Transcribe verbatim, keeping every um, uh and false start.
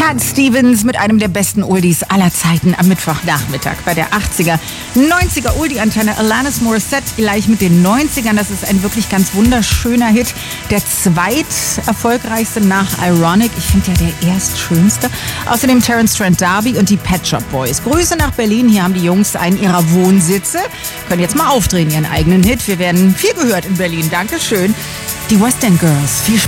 Cat Stevens mit einem der besten Oldies aller Zeiten am Mittwochnachmittag bei der achtziger, neunziger Oldie-Antenne. Alanis Morissette gleich mit den neunzigern. Das ist ein wirklich ganz wunderschöner Hit. Der zweit erfolgreichste nach Ironic. Ich finde ja der erstschönste. Außerdem Terence Trent D'Arby und die Pet Shop Boys. Grüße nach Berlin. Hier haben die Jungs einen ihrer Wohnsitze. Können jetzt mal aufdrehen, ihren eigenen Hit. Wir werden viel gehört in Berlin. Dankeschön. Die West End Girls. Viel Spaß.